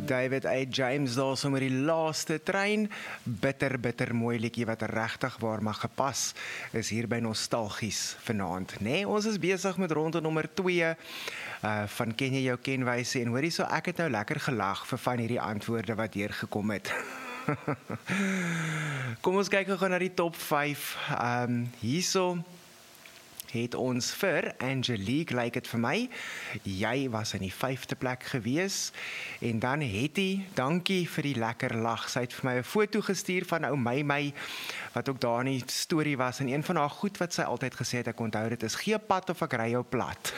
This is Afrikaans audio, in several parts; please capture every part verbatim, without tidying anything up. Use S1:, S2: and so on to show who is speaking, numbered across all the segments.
S1: David A. James daar sommer die laaste trein. Bitter, bitter mooi liedjie wat regtig waar mag gepas is hier by Nostalgies vanaand. Nee, ons is besig met ronde nommer twee uh, van Ken jy jou kenwyse en hoorie so ek het nou lekker gelag vir van hierdie antwoorde wat hier gekom het. Kom ons kyk gou na die top vyf. Um, hierso het ons vir Angelique, lyk het vir my, jy was in die vyfde plek gewees, en dan Hetty, dankie vir die lekker lag, sy het vir my 'n foto gestuur van ou my my, wat ook daar in die storie was, en een van haar goed wat sy altyd gesê het, ek onthou dit is, gee pad of ek ry jou plat.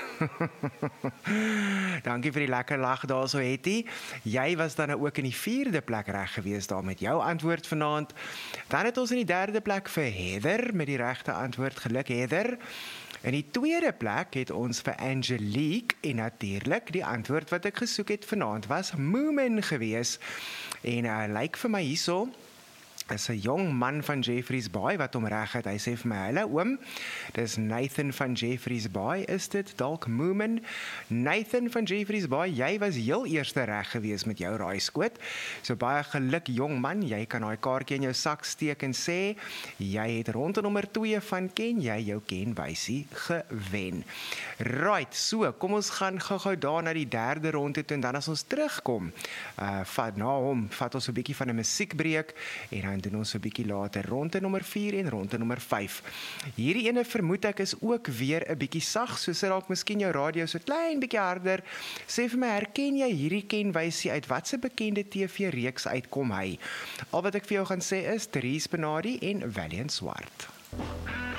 S1: Dankie vir die lekker lag daar so Hetty, jy was dan ook in die vierde plek reg gewees daar met jou antwoord vanaand, dan het ons in die derde plek vir Heather, met die regte antwoord, geluk Heather. In die tweede plek het ons vir Angelique en natuurlik die antwoord wat ek gesoek het vanaand was Moomin gewees. En hy uh, lyk vir my hierso is 'n jong man van Jeffreys Bay wat hom reg het. Hy sê vir my, "Hallo oom, dis Nathan van Jeffreys Bay, is dit dalk Moomin?" Nathan van Jeffreys Bay, jy was heel eerste reg gewees met jou raaiskoot. So baie geluk jong man, jy kan daai kaartjie in jou sak steek en sê jy het ronde nommer twee van Ken jy jou kenwysie gewen. Right, so kom ons gaan gou-gou daar na die derde ronde toe en dan as ons terugkom, uh, vat na hom, vat ons 'n bietjie van 'n musiekbreek en dan doen ons 'n bietjie later ronde nommer vier en ronde nommer vyf. Hierdie ene vermoed ek is ook weer 'n bietjie sag, so sit dalk miskien jou radio so klein bietjie harder. Sê vir my, herken jy hierdie kenwysie uit watse bekende T V-reeks uitkom hy? Al wat ek vir jou gaan sê is Dries Benardi en Valiant Swart.